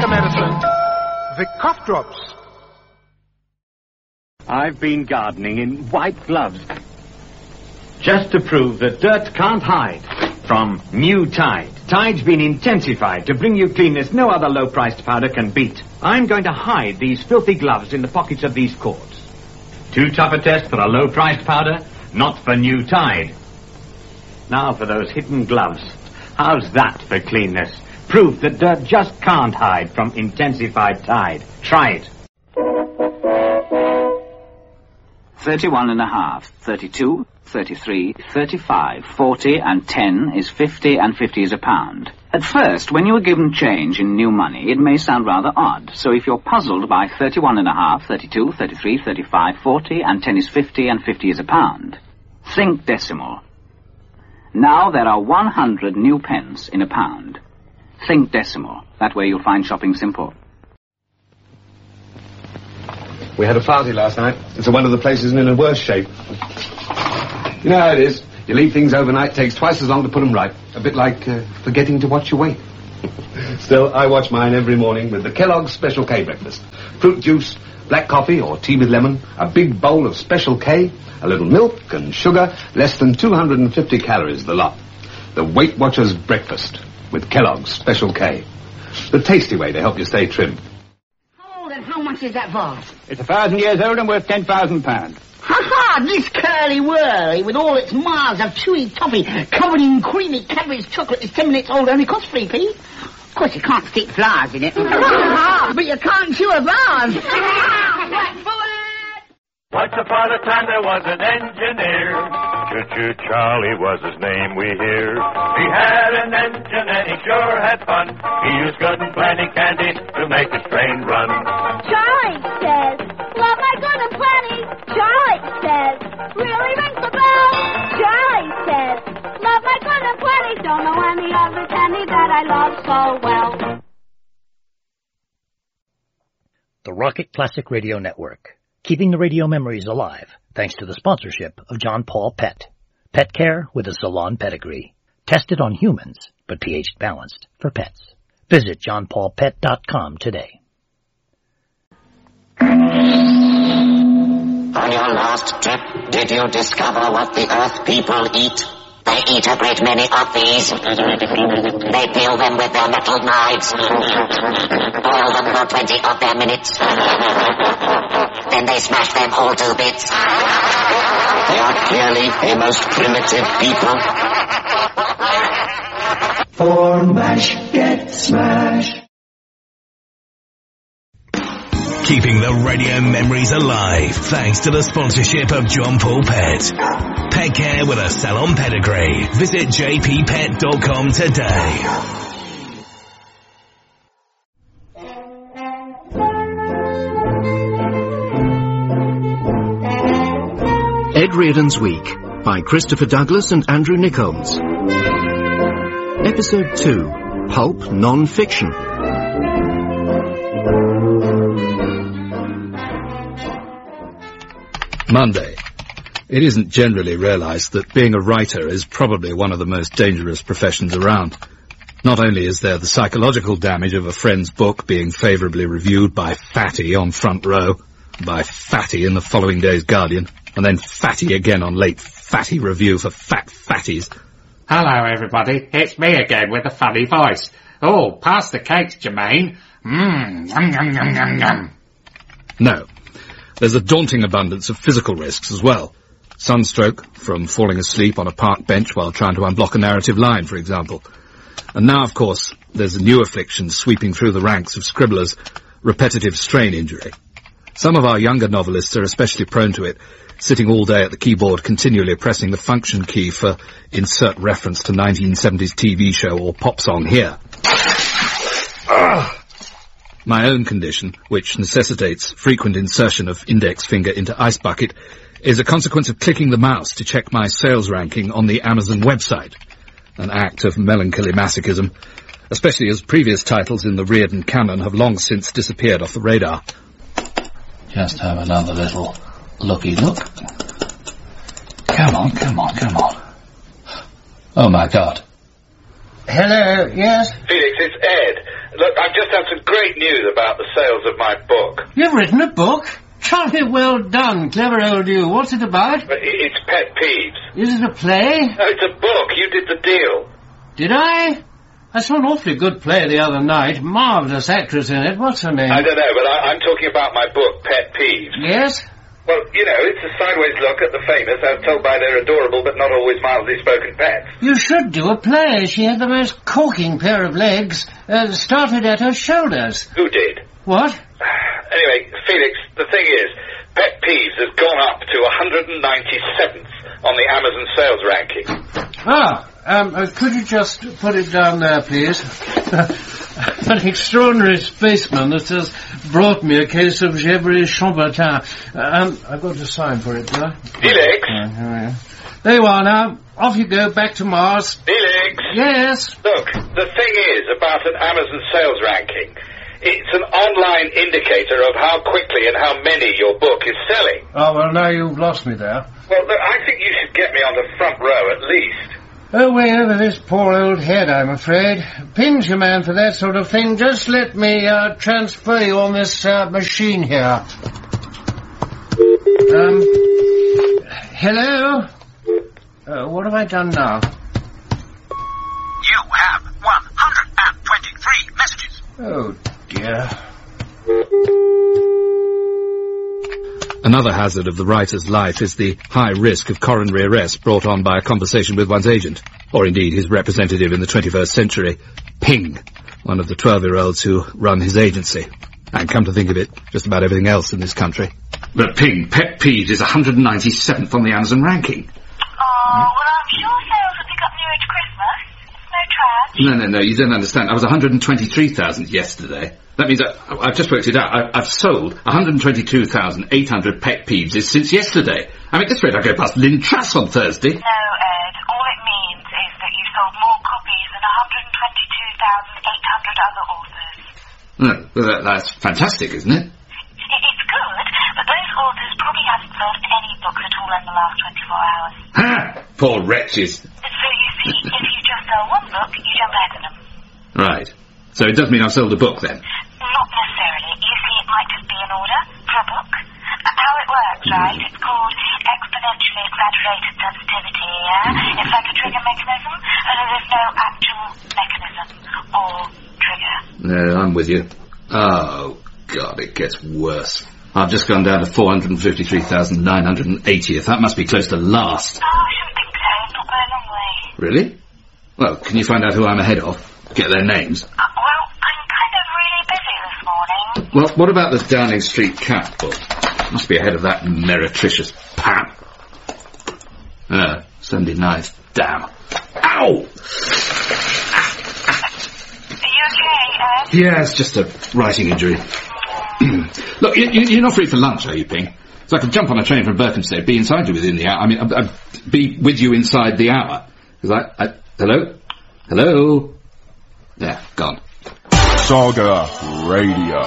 malaria medicine, the cough drops. I've been gardening in white gloves, just to prove that dirt can't hide from new Tide. Tide's been intensified to bring you cleanness no other low-priced powder can beat. I'm going to hide these filthy gloves in the pockets of these cords. Too tough a test for a low-priced powder? Not for new Tide. Now for those hidden gloves. How's that for cleanness? Proof that dirt just can't hide from intensified Tide. Try it. 31.5, 32, 33, 35, 40 and 10 is 50 and 50 is a pound. At first, when you are given change in new money, it may sound rather odd. So if you're puzzled by 31.5, 32, 33, 35, 40 and 10 is 50 and 50 is a pound, think decimal. Now there are 100 new pence in a pound. Think decimal. That way you'll find shopping simple. We had a party last night. It's one of the places in a worse shape. You know how it is. You leave things overnight, takes twice as long to put them right. A bit like forgetting to watch your weight. Still, I watch mine every morning with the Kellogg's Special K breakfast. Fruit juice, black coffee or tea with lemon, a big bowl of Special K, a little milk and sugar, less than 250 calories the lot. The Weight Watchers breakfast with Kellogg's Special K. The tasty way to help you stay trim. How much is that vase? It's 1,000 years old and worth £10,000. Ha-ha! This curly-whirly with all its miles of chewy toffee covered in creamy Cadbury's chocolate is 10 minutes old, only costs 3p. Of course, you can't stick flowers in it. But you can't chew a vase. Once upon a time there was an engineer. Choo-choo Charlie was his name, we hear. He had an engine and he sure had fun. He used good and plenty candy to make his train run. Charlie says, love my good and plenty. Charlie says, really rings the bell. Charlie says, love my good and plenty. Don't know any other candy that I love so well. The Rocket Classic Radio Network. Keeping the radio memories alive, thanks to the sponsorship of John Paul Pet. Pet care with a salon pedigree. Tested on humans, but pH balanced for pets. Visit johnpaulpet.com today. On your last trip, did you discover what the Earth people eat? They eat a great many of these. They peel them with their metal knives. Boil them for 20 of their minutes. Then they smash them all to bits. They are clearly a most primitive people. For MASH, get smashed. Keeping the radio memories alive thanks to the sponsorship of John Paul Pet. Pet care with a salon pedigree. Visit jppet.com today. Ed Reardon's Week by Christopher Douglas and Andrew Nichols. Episode 2, Pulp Non-Fiction. Monday. It isn't generally realized that being a writer is probably one of the most dangerous professions around. Not only is there the psychological damage of a friend's book being favourably reviewed by Fatty on Front Row, by Fatty in the following day's Guardian, and then Fatty again on late Fatty review for Fat Fatties. Hello, everybody. It's me again with a funny voice. Oh, pass the cakes, Jermaine. Yum, yum, yum, yum, yum. No. There's a daunting abundance of physical risks as well. Sunstroke, from falling asleep on a park bench while trying to unblock a narrative line, for example. And now, of course, there's a new affliction sweeping through the ranks of scribblers, repetitive strain injury. Some of our younger novelists are especially prone to it, sitting all day at the keyboard continually pressing the function key for insert reference to 1970s TV show or pop song here. My own condition, which necessitates frequent insertion of index finger into ice bucket, is a consequence of clicking the mouse to check my sales ranking on the Amazon website. An act of melancholy masochism, especially as previous titles in the Reardon canon have long since disappeared off the radar. Just have another little looky look. Come on, come on, come on. Oh my God. Hello, yes? Felix, it's Ed. Look, I've just had some great news about the sales of my book. You've written a book? Jolly well done, clever old you. What's it about? It's Pet Peeves. Is it a play? No, it's a book. You did the deal. Did I? I saw an awfully good play the other night. Marvellous actress in it. What's her name? I don't know, but I'm talking about my book, Pet Peeves. Yes? Well, you know, it's a sideways look at the famous as told by their adorable but not always mildly spoken pets. You should do a play. She had the most corking pair of legs. Started at her shoulders. Who did? What? Anyway, Felix, the thing is, Pet Peeves has gone up to 197th on the Amazon sales ranking. Could you just put it down there, please? An extraordinary spaceman that has brought me a case of Gerberi Chambertin. I've got to sign for it, do I? Felix! There you are now. Off you go, back to Mars. Felix! Yes? Look, the thing is about an Amazon sales ranking. It's an online indicator of how quickly and how many your book is selling. Oh, well, now you've lost me there. Well, look, I think you should get me on the front row at least. Oh, way over this poor old head, I'm afraid. Pinch a man for that sort of thing. Just let me transfer you on this machine here. Hello? What have I done now? You have 123 messages. Oh, dear. Another hazard of the writer's life is the high risk of coronary arrest brought on by a conversation with one's agent, or indeed his representative in the 21st century, Ping, one of the 12-year-olds who run his agency. And come to think of it, just about everything else in this country. But Ping, Pet Peeves is 197th on the Amazon ranking. Oh, well, I'm sure sales will pick up nearer to Christmas. No trash. No, you don't understand. I was 123,000 yesterday. That means I've just worked it out. I've sold 122,800 Pet Peeves since yesterday. I mean, at this rate, I'll go past Lynn Truss on Thursday. No, Ed. All it means is that you sold more copies than 122,800 other authors. Well, that's fantastic, isn't it? It's good, but those authors probably haven't sold any books at all in the last 24 hours. Ha! Poor wretches. So you see, if you just sell one book, you jump ahead of them. Right. So it does mean I've sold a book, then? Not necessarily. You see, it might just be an order for a book. How it works, right? It's called exponentially exaggerated sensitivity, yeah? It's like a trigger mechanism, and there's no actual mechanism or trigger. No, I'm with you. Oh, God, it gets worse. I've just gone down to 453,980th. That must be close to last. Oh, I shouldn't think so. Not by a long way. Really? Well, can you find out who I'm ahead of? Get their names. Well, I'm kind of really busy this morning. Well, what about the Downing Street Cat book? Must be ahead of that meretricious Pam. 79th. Damn. Ow! Are you okay, Ed? Yeah, it's just a writing injury. Look, you're not free for lunch, are you, Ping? So I can jump on a train from Berkhamsted, be inside you within the hour. I mean, I'd be with you inside the hour. Because hello? Hello? Yeah, gone. Saga Radio.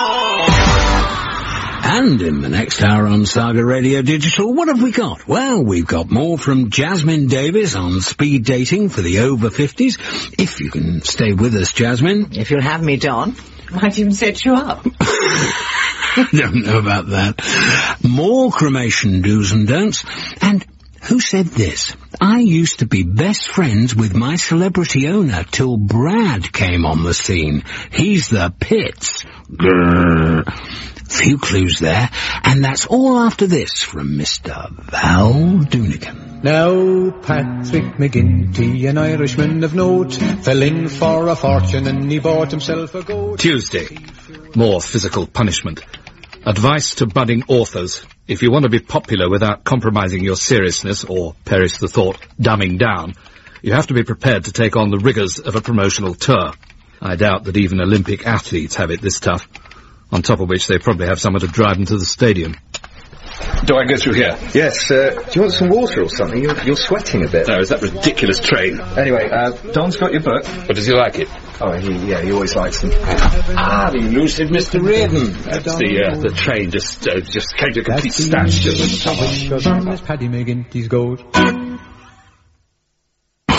And in the next hour on Saga Radio Digital, what have we got? Well, we've got more from Jasmine Davis on speed dating for the over 50s. If you can stay with us, Jasmine. If you'll have me, Don. Might even set you up. I don't know about that. More cremation do's and don'ts. And who said this? I used to be best friends with my celebrity owner till Brad came on the scene. He's the pits. Grrr. Few clues there, and that's all after this from Mr. Val Doonican. Now Patrick McGinty, an Irishman of note, fell in for a fortune and he bought himself a goat. Tuesday. More physical punishment. Advice to budding authors. If you want to be popular without compromising your seriousness, or, perish the thought, dumbing down, you have to be prepared to take on the rigours of a promotional tour. I doubt that even Olympic athletes have it this tough. On top of which they probably have someone to drive them to the stadium. Do I go through here? Yes, do you want some water or something? You're sweating a bit. No, it's that ridiculous train. Anyway, Don's got your book. But does he like it? Oh, he always likes them. The elusive Mr. Reardon. That's the train just came to a complete standstill in the tunnel. Paddy McGinty's goat.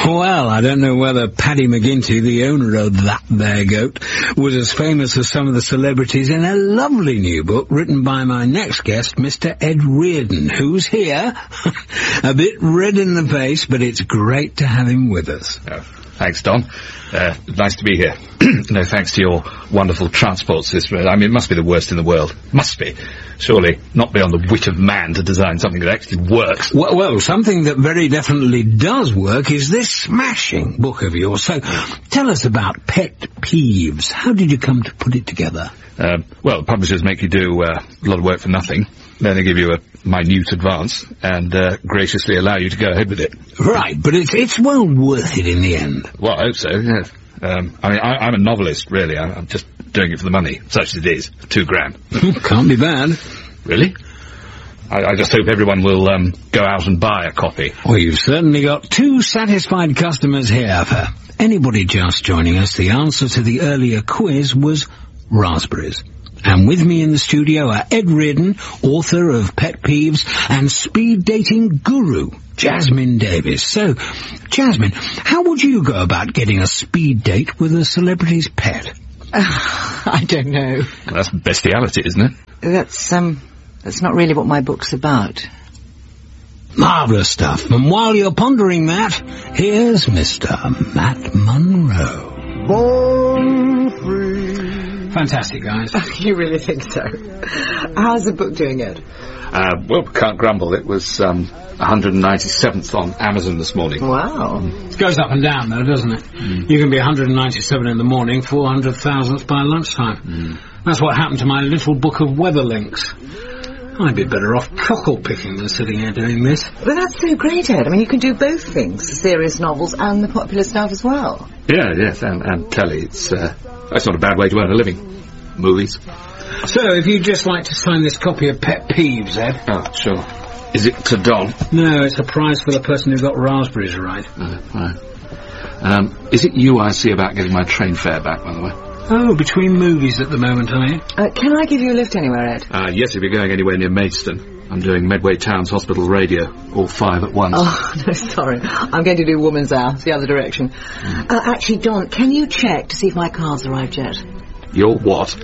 Well, I don't know whether Paddy McGinty, the owner of that there goat, was as famous as some of the celebrities in a lovely new book written by my next guest, Mr. Ed Reardon, who's here. A bit red in the face, but it's great to have him with us. Oh, thanks, Don. Nice to be here. No thanks to your wonderful transport system. I mean, it must be the worst in the world. Must be. Surely not beyond the wit of man to design something that actually works. Well, something that very definitely does work is this smashing book of yours. So, tell us about Pet Peeves. How did you come to put it together? Well, publishers make you do a lot of work for nothing. Then they give you a minute advance and graciously allow you to go ahead with it. Right, but it's well worth it in the end. Well, I hope so, yes. I mean, I'm a novelist, really. I'm just doing it for the money, such as it is. £2,000. Can't be bad. Really? I just hope everyone will go out and buy a copy. Well, you've certainly got 2 satisfied customers here. For anybody just joining us, the answer to the earlier quiz was raspberries. And with me in the studio are Ed Reardon, author of Pet Peeves, and speed dating guru, Jasmine Davis. So, Jasmine, how would you go about getting a speed date with a celebrity's pet? I don't know. Well, that's bestiality, isn't it? That's not really what my book's about. Marvellous stuff. And while you're pondering that, here's Mr. Matt Monro. Born free. Fantastic, guys. You really think so? How's the book doing, Ed? Well, can't grumble. It was 197th on Amazon this morning. Wow. It goes up and down, though, doesn't it? You can be 197 in the morning, 400,000th by lunchtime. That's what happened to my little book of weather links. I'd be better off cockle picking than sitting here doing this. But that's so great, Ed. I mean, you can do both things, the serious novels and the popular stuff as well. Yeah, yes, and telly. It's not a bad way to earn a living. Movies. So, if you'd just like to sign this copy of Pet Peeves, Ed. Oh, sure. Is it to Don? No, it's a prize for the person who got raspberries right. Right. Is it you I see about getting my train fare back, by the way? Oh, between movies at the moment, are you? Can I give you a lift anywhere, Ed? Yes, if you're going anywhere near Maidstone. I'm doing Medway Towns Hospital Radio, all 5 at once. Oh, no, sorry. I'm going to do Woman's Hour, the other direction. Actually, Don, can you check to see if my car's arrived yet? Your what?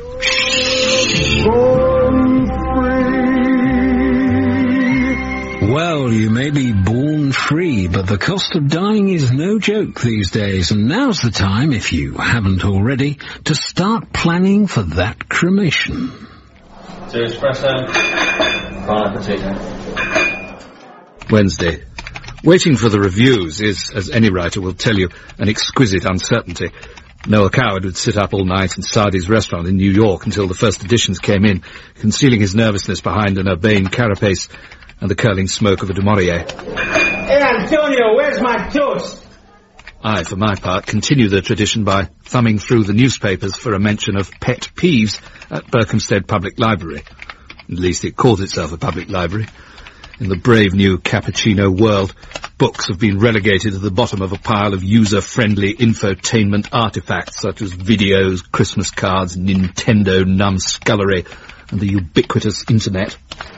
Well, you may be born free, but the cost of dying is no joke these days, and now's the time, if you haven't already, to start planning for that cremation. 2 espresso, 5 potato. Wednesday. Waiting for the reviews is, as any writer will tell you, an exquisite uncertainty. Noel Coward would sit up all night in Sardi's restaurant in New York until the first editions came in, concealing his nervousness behind an urbane carapace and the curling smoke of a Du Maurier. Hey, Antonio, where's my toast? I, for my part, continue the tradition by thumbing through the newspapers for a mention of Pet Peeves at Berkhamsted Public Library. At least it calls itself a public library. In the brave new cappuccino world, books have been relegated to the bottom of a pile of user-friendly infotainment artifacts such as videos, Christmas cards, Nintendo numbskullery, and the ubiquitous internet.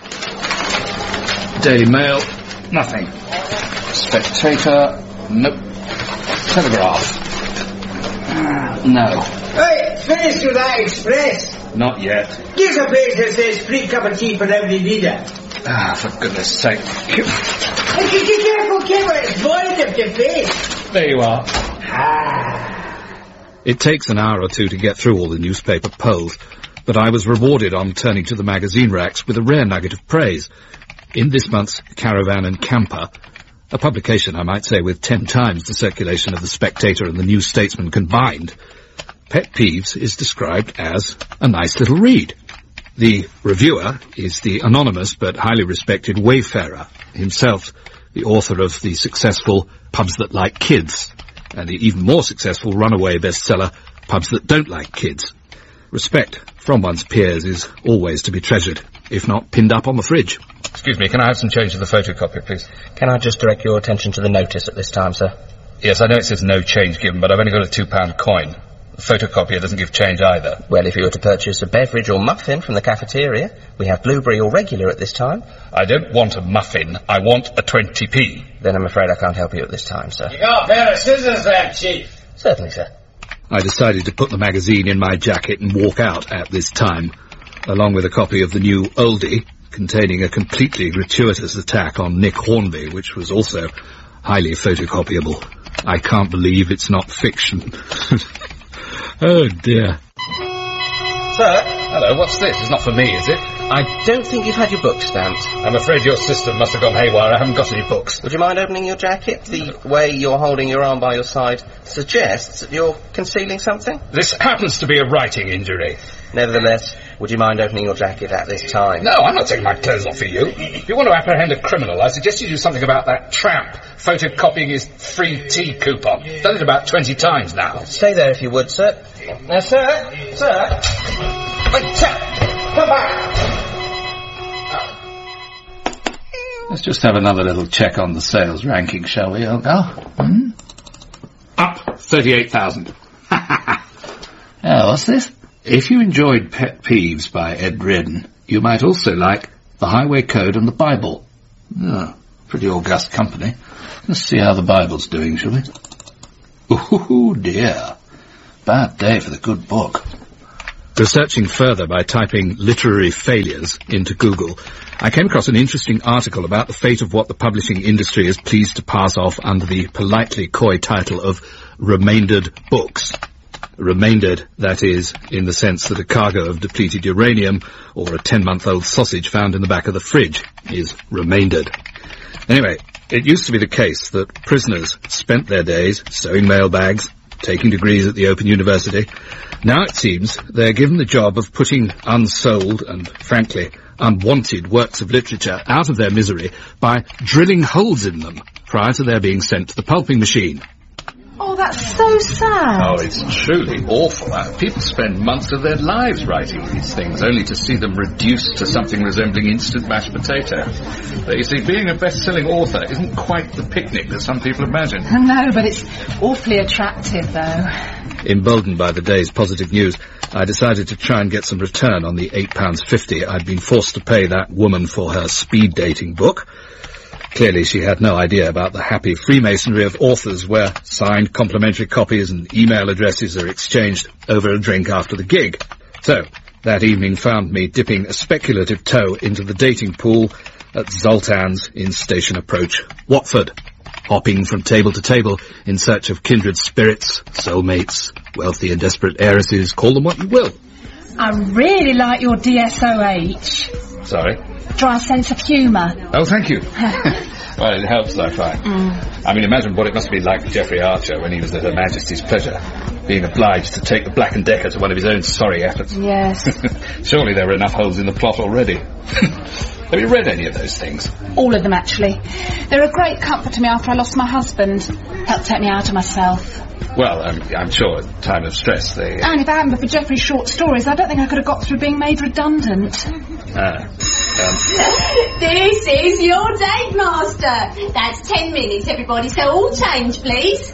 Daily Mail, nothing. Spectator, nope. Telegraph, no. Hey, finish with that express. Not yet. Give a page that says free cup of tea for every reader. For goodness sake. Hey, be careful, Kimmer, it's void of debate. There you are. It takes an hour or two to get through all the newspaper polls, but I was rewarded on turning to the magazine racks with a rare nugget of praise. In this month's Caravan and Camper, a publication, I might say, with 10 times the circulation of the Spectator and the New Statesman combined, Pet Peeves is described as a nice little read. The reviewer is the anonymous but highly respected Wayfarer, himself the author of the successful Pubs That Like Kids, and the even more successful runaway bestseller Pubs That Don't Like Kids. Respect from one's peers is always to be treasured, if not pinned up on the fridge. Excuse me, can I have some change of the photocopy, please? Can I just direct your attention to the notice at this time, sir? Yes, I know it says no change given, but I've only got a £2 coin. The photocopier doesn't give change either. Well, if you were to purchase a beverage or muffin from the cafeteria, we have blueberry or regular at this time. I don't want a muffin. I want a 20p. Then I'm afraid I can't help you at this time, sir. You got a pair of scissors there, Chief? Certainly, sir. I decided to put the magazine in my jacket and walk out at this time, along with a copy of the new oldie, containing a completely gratuitous attack on Nick Hornby, which was also highly photocopyable. I can't believe it's not fiction. Oh, dear. Sir? Hello, what's this? It's not for me, is it? I don't think you've had your book stamped. I'm afraid your system must have gone haywire. I haven't got any books. Would you mind opening your jacket? The way you're holding your arm by your side suggests that you're concealing something. This happens to be a writing injury. Nevertheless, would you mind opening your jacket at this time? No, I'm not taking my clothes off for you. If you want to apprehend a criminal, I suggest you do something about that tramp photocopying his free tea coupon. Done it about 20 times now. Stay there if you would, sir. Now, sir! Wait, sir! Come back! Let's just have another little check on the sales ranking, shall we, Elgar? Up 38,000. Oh, what's this? If you enjoyed Pet Peeves by Ed Redden, you might also like The Highway Code and the Bible. Oh, pretty august company. Let's see how the Bible's doing, shall we? Ooh, dear. Bad day for the good book. Researching further by typing literary failures into Google, I came across an interesting article about the fate of what the publishing industry is pleased to pass off under the politely coy title of remaindered books. Remaindered, that is, in the sense that a cargo of depleted uranium or a 10-month-old sausage found in the back of the fridge is remaindered. Anyway, it used to be the case that prisoners spent their days sewing mailbags, taking degrees at the Open University. Now it seems they're given the job of putting unsold and, frankly, unwanted works of literature out of their misery by drilling holes in them prior to their being sent to the pulping machine. Oh, that's so sad. Oh, it's truly awful. People spend months of their lives writing these things, only to see them reduced to something resembling instant mashed potato. But you see, being a best-selling author isn't quite the picnic that some people imagine. No, but it's awfully attractive, though. Emboldened by the day's positive news, I decided to try and get some return on the £8.50 I'd been forced to pay that woman for her speed dating book. Clearly she had no idea about the happy Freemasonry of authors where signed complimentary copies and email addresses are exchanged over a drink after the gig. So, that evening found me dipping a speculative toe into the dating pool at Zoltan's in Station Approach, Watford, hopping from table to table in search of kindred spirits, soulmates, wealthy and desperate heiresses, call them what you will. I really like your DSOH. Sorry? Dry sense of humour. Oh, thank you. Well, it helps, I find. I mean, imagine what it must be like for Geoffrey Archer when he was at Her Majesty's pleasure, being obliged to take the Black & Decker to one of his own sorry efforts. Yes. Surely there were enough holes in the plot already. Have you read any of those things? All of them, actually. They're a great comfort to me after I lost my husband. Helped take me out of myself. Well, I'm sure at time of stress they... And if it hadn't been for Geoffrey's short stories, I don't think I could have got through being made redundant. This is your date, Master. That's 10 minutes, everybody, so all change, please.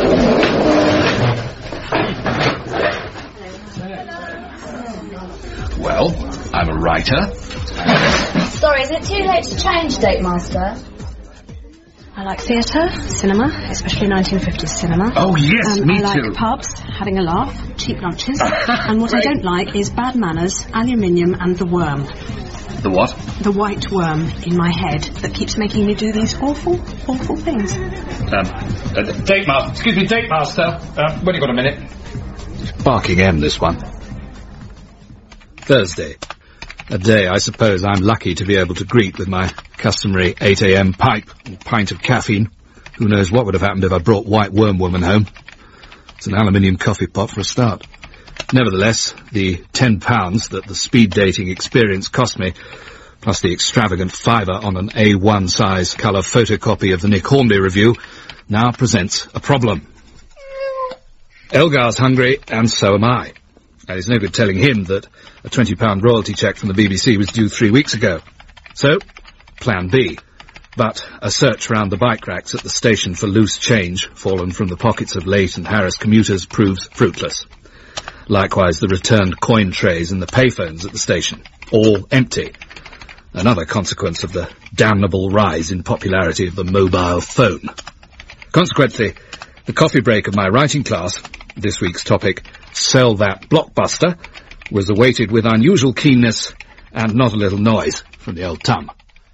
Well, I'm a writer. Sorry, is it too late to change, Date Master? I like theatre, cinema, especially 1950s cinema. Oh, yes, me I too. like pubs, having a laugh, cheap lunches. And what I don't like is bad manners, aluminium and the worm. The what? The white worm in my head that keeps making me do these awful, awful things. Date Master. Excuse me, Date Master. When you got a minute? Barking M, this one. Thursday. A day I suppose I'm lucky to be able to greet with my customary 8 a.m. pipe and pint of caffeine. Who knows what would have happened if I brought White Worm Woman home. It's an aluminium coffee pot for a start. Nevertheless, the £10 that the speed dating experience cost me, plus the extravagant £5 on an A1 size colour photocopy of the Nick Hornby review, now presents a problem. Elgar's hungry, and so am I. And it's no good telling him that a £20 royalty cheque from the BBC was due 3 weeks ago. So, plan B. But a search round the bike racks at the station for loose change fallen from the pockets of late and harassed commuters proves fruitless. Likewise, the returned coin trays in the payphones at the station, all empty. Another consequence of the damnable rise in popularity of the mobile phone. Consequently, the coffee break of my writing class, this week's topic, Sell That Blockbuster, was awaited with unusual keenness and not a little noise from the old Tum.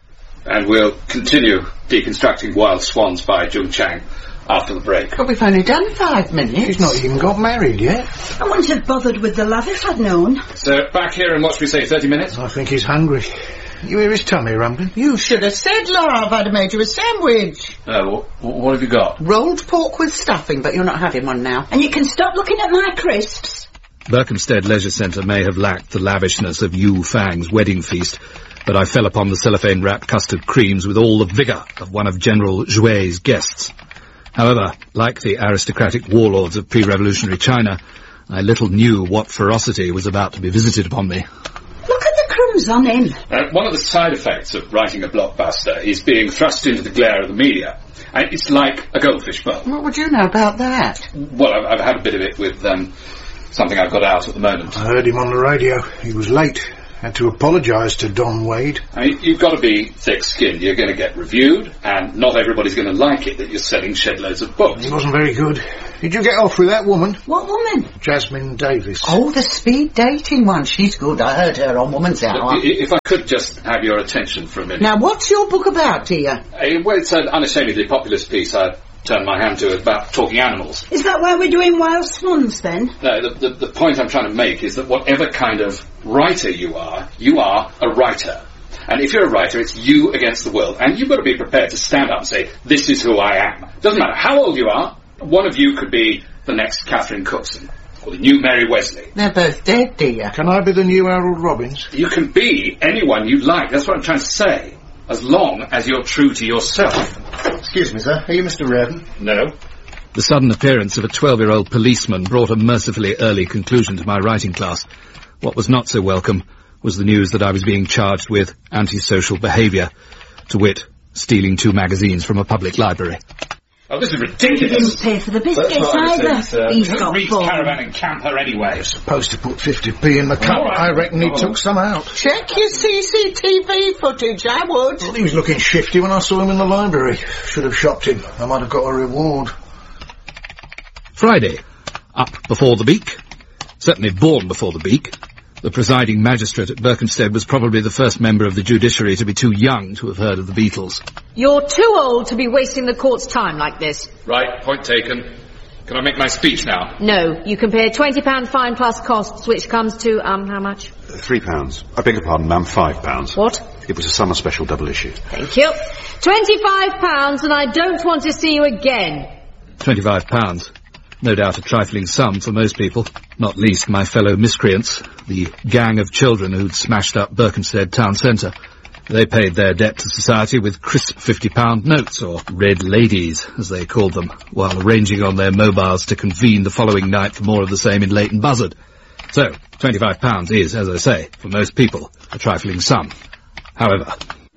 And we'll continue deconstructing Wild Swans by Jung Chang after the break. But we've only done 5 minutes. He's not even got married yet. I wouldn't have bothered with the love if I'd known. So, back here in what should we say, 30 minutes? I think he's hungry. You hear his tummy rumbling? You should have said, Love, I'd have made you a sandwich. What have you got? Rolled pork with stuffing, but you're not having one now. And you can stop looking at my crisps. Berkhamsted Leisure Centre may have lacked the lavishness of Yu Fang's wedding feast, but I fell upon the cellophane-wrapped custard creams with all the vigour of one of General Jouet's guests. However, like the aristocratic warlords of pre-revolutionary China, I little knew what ferocity was about to be visited upon me. Look at the crumbs on him. One of the side effects of writing a blockbuster is being thrust into the glare of the media. And it's like a goldfish bowl. What would you know about that? Well, I've had a bit of it with something I've got out at the moment. I heard him on the radio. He was late. Had to apologise to Don Wade. I mean, you've got to be thick-skinned. You're going to get reviewed, and not everybody's going to like it that you're selling shed loads of books. He wasn't very good. Did you get off with that woman? What woman? Jasmine Davis. Oh, the speed dating one. She's good. I heard her on Woman's Hour. If I could just have your attention for a minute. Now, what's your book about, dear? Well, it's an unashamedly populist piece I turned my hand to about talking animals. Is that why we're doing Wild Swans, then? No, the point I'm trying to make is that whatever kind of writer you are a writer. And if you're a writer, it's you against the world. And you've got to be prepared to stand up and say, this is who I am. Doesn't matter how old you are, one of you could be the next Catherine Cookson, or the new Mary Wesley. They're both dead, dear. Can I be the new Harold Robbins? You can be anyone you like, that's what I'm trying to say. As long as you're true to yourself. Excuse me, sir. Are you Mr. Redden? No. The sudden appearance of a 12-year-old policeman brought a mercifully early conclusion to my writing class. What was not so welcome was the news that I was being charged with antisocial behaviour, to wit, stealing 2 magazines from a public library. Oh, this is ridiculous. He didn't pay for the biscuits either. He's got Reed's Caravan and Camper anyway. You're supposed to put 50p in the cup. Right. I reckon he took some out. Check your CCTV footage, I would. Well, he was looking shifty when I saw him in the library. Should have shopped him. I might have got a reward. Friday. Up before the beak. Certainly born before the beak. The presiding magistrate at Berkhamsted was probably the first member of the judiciary to be too young to have heard of the Beatles. You're too old to be wasting the court's time like this. Right, point taken. Can I make my speech now? No, you can pay a £20 fine plus costs, which comes to, how much? £3. I beg your pardon, ma'am, £5. What? It was a summer special double issue. Thank you. £25, and I don't want to see you again. £25. No doubt a trifling sum for most people, not least my fellow miscreants, the gang of children who'd smashed up Berkhamsted town centre. They paid their debt to society with crisp £50 notes, or red ladies, as they called them, while arranging on their mobiles to convene the following night for more of the same in Leighton Buzzard. So, £25 is, as I say, for most people, a trifling sum. However...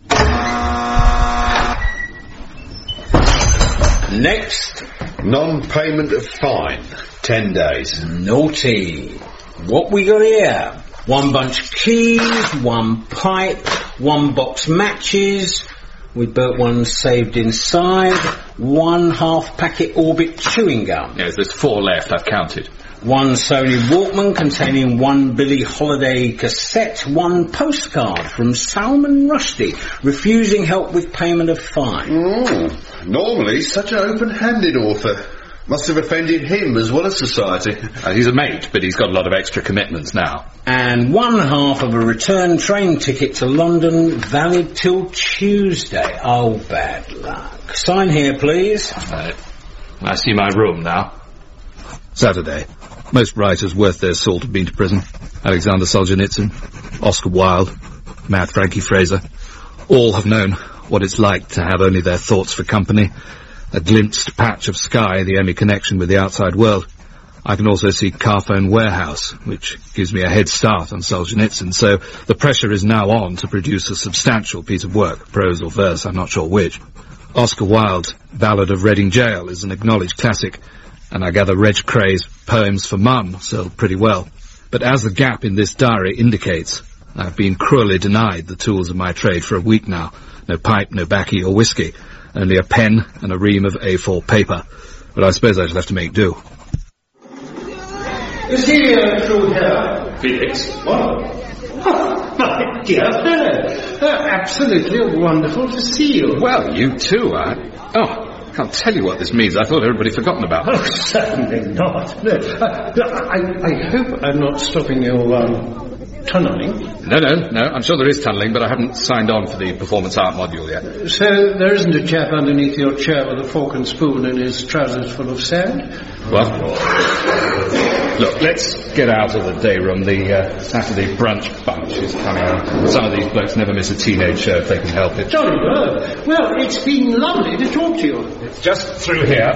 Next, non-payment of fine, 10 days. Naughty. What we got here? 1 bunch of keys, 1 pipe, 1 box matches. We burnt 1 saved inside, 1 half-packet Orbit chewing gum. Yes, there's 4 left, I've counted. 1 Sony Walkman containing 1 Billie Holiday cassette, 1 postcard from Salman Rushdie refusing help with payment of fine. Normally such an open-handed author. Must have offended him as well as society. He's a mate, but he's got a lot of extra commitments now. And 1/2 of a return train ticket to London, valid till Tuesday. Oh, bad luck. Sign here, please. I see my room now. Saturday. Most writers worth their salt have been to prison. Alexander Solzhenitsyn, Oscar Wilde, Mad Frankie Fraser. All have known what it's like to have only their thoughts for company, a glimpsed patch of sky, the only connection with the outside world. I can also see Carphone Warehouse, which gives me a head start on Solzhenitsyn, so the pressure is now on to produce a substantial piece of work, prose or verse, I'm not sure which. Oscar Wilde's Ballad of Reading Gaol is an acknowledged classic, And I gather Reg Cray's Poems for Mum sold pretty well. But as the gap in this diary indicates, I've been cruelly denied the tools of my trade for a week now. No pipe, no baccy or whiskey. Only a pen and a ream of A4 paper. But I suppose I shall have to make do. Is he through here? Felix? What? Oh, my dear fellow. Absolutely wonderful to see you. Well, you too, I can't tell you what this means. I thought everybody had forgotten about it. Oh, certainly not. No, I hope I'm not stopping your tunnelling. No, I'm sure there is tunnelling, but I haven't signed on for the performance art module yet. So there isn't a chap underneath your chair with a fork and spoon and his trousers full of sand? What? Look, let's get out of the day room. The Saturday brunch bunch is coming on. Some of these blokes never miss a teenage show if they can help it. Jolly good. Well, it's been lovely to talk to you. It's just through here.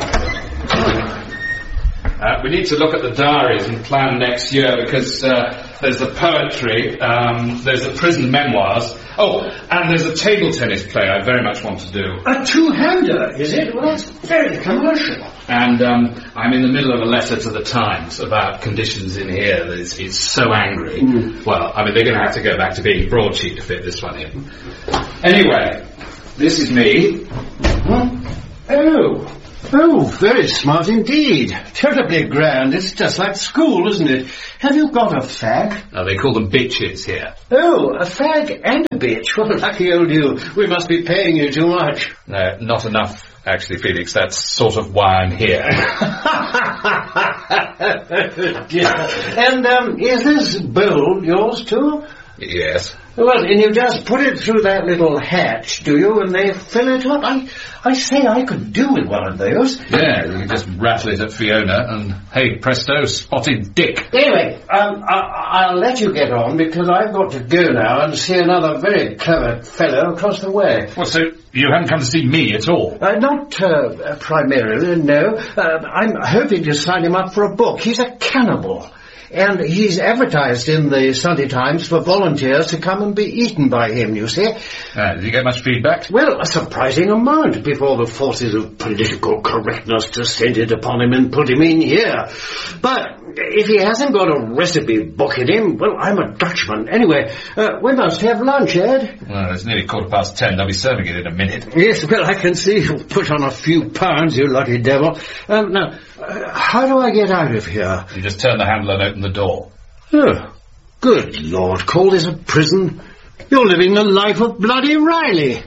We need to look at the diaries and plan next year because there's the poetry, there's the prison memoirs. Oh, and there's a table tennis play I very much want to do. A two-hander, is it? Well, that's very commercial. And I'm in the middle of a letter to the Times about conditions in here. It's so angry. Well, I mean, they're going to have to go back to being broadsheet to fit this one in. Anyway, this is me. Oh, very smart indeed. Terribly grand. It's just like school, isn't it? Have you got a fag? Oh, they call them bitches here. Oh, a fag and a bitch. Well, lucky old you. We must be paying you too much. No, not enough, actually, Felix. That's sort of why I'm here. And, is this bowl yours too? Yes. Well, and you just put it through that little hatch, do you, and they fill it up? I say I could do with one of those. Yeah, you just rattle it at Fiona, and hey, presto, spotted dick. Anyway, I'll let you get on, because I've got to go now and see another very clever fellow across the way. Well, so you haven't come to see me at all? Not primarily, no. I'm hoping to sign him up for a book. He's a cannibal. And he's advertised in the Sunday Times for volunteers to come and be eaten by him, you see. Did you get much feedback? Well, a surprising amount before the forces of political correctness descended upon him and put him in here. But if he hasn't got a recipe book in him, well, I'm a Dutchman. Anyway, we must have lunch, Ed. Well, it's nearly 10:15. They'll be serving it in a minute. Yes, well, I can see you'll put on a few pounds, you lucky devil. Now, how do I get out of here? You just turn the handle and open the door. Oh, good Lord, call this a prison? You're living the life of bloody Riley.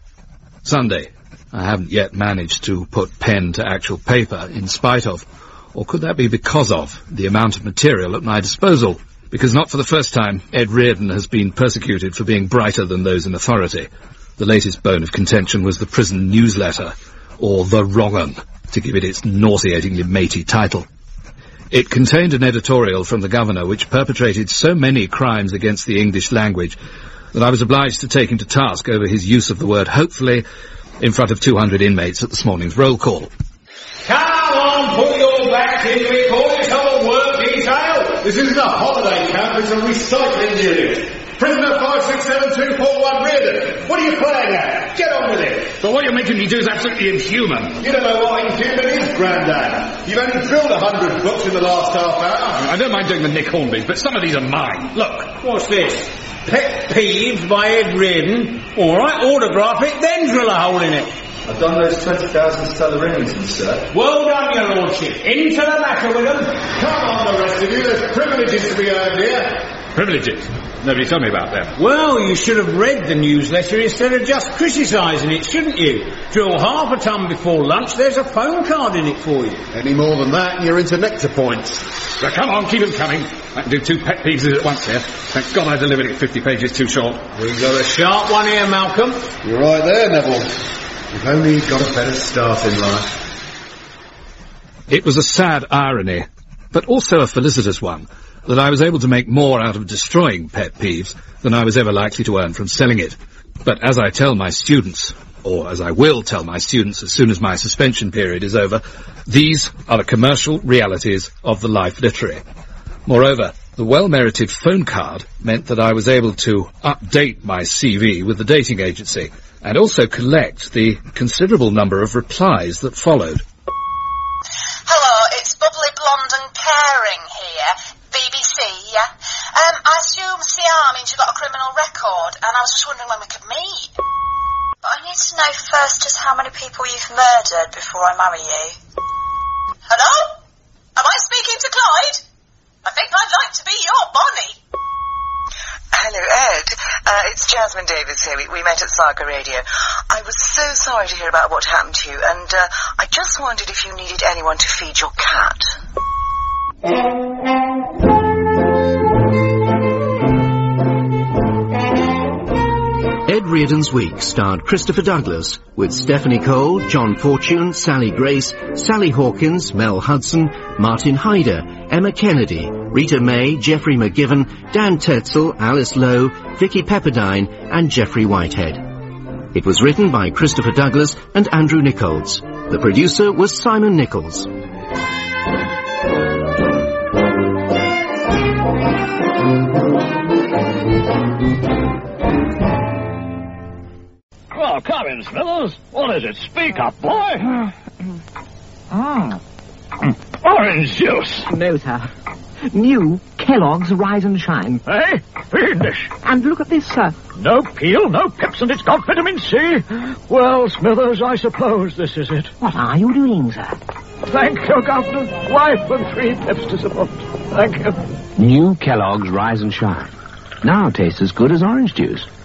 Sunday. I haven't yet managed to put pen to actual paper, in spite of, or could that be because of, the amount of material at my disposal? Because not for the first time, Ed Reardon has been persecuted for being brighter than those in authority. The latest bone of contention was the prison newsletter, or The Wrong 'Un, to give it its nauseatingly matey title. It contained an editorial from the governor which perpetrated so many crimes against the English language that I was obliged to take him to task over his use of the word hopefully in front of 200 inmates at this morning's roll call. Come on, put your backs into it, boys, have a work detail. This isn't a holiday camp, it's a recycling unit. Prisoner 567241 Reardon. What are you playing at? Get on with it. But what you're making me do is absolutely inhuman. You don't know what inhuman is, Grandad. You've only filled 100 books in the last half hour. I don't mind doing the Nick Hornbys, but some of these are mine. Look. What's this? Pet Peeves by Ed Reardon. All right, autograph it, then drill a hole in it. I've done those 20,000 stellariums, sir. Well done, your lordship. Into the matter with them. Come on, the rest of you. There's privileges to be earned here. Privileges? Nobody told me about them. Well, you should have read the newsletter instead of just criticising it, shouldn't you? Drill half a ton before lunch, there's a phone card in it for you. Any more than that, you're into nectar points. Now, come on, keep them coming. I can do 2 pet peeves at once here. Thank God I delivered it 50 pages too short. We've got a sharp one here, Malcolm. You're right there, Neville. You've only got a better start in life. It was a sad irony, but also a felicitous one, that I was able to make more out of destroying pet peeves than I was ever likely to earn from selling it. But as I tell my students, or as I will tell my students as soon as my suspension period is over, these are the commercial realities of the life literary. Moreover, the well-merited phone card meant that I was able to update my CV with the dating agency, and also collect the considerable number of replies that followed. Hello, it's Bubbly Blonde and Caring here, BBC, yeah? I assume CR means you've got a criminal record, and I was just wondering when we could meet. But I need to know first just how many people you've murdered before I marry you. Hello? Am I speaking to Clyde? I think I'd like to be your Bonnie. Hello, Ed. It's Jasmine Davis here. We met at Saga Radio. I was so sorry to hear about what happened to you, and I just wondered if you needed anyone to feed your cat. Ed Reardon's Week starred Christopher Douglas, with Stephanie Cole, John Fortune, Sally Grace, Sally Hawkins, Mel Hudson, Martin Hyder, Emma Kennedy, Rita May, Geoffrey McGivern, Dan Tetzel, Alice Lowe, Vicky Pepperdine and Geoffrey Whitehead. It was written by Christopher Douglas and Andrew Nichols. The producer was Simon Nichols. Well, come in, Smithers. What is it? Speak up, boy. Orange juice. No, sir. New Kellogg's Rise and Shine. Eh? Fiendish. And look at this, sir. No peel, no pips, and it's got vitamin C. Well, Smithers, I suppose this is it. What are you doing, sir? Thank you, Governor. Wife and 3 pips to support. Thank you. New Kellogg's Rise and Shine. Now tastes as good as orange juice.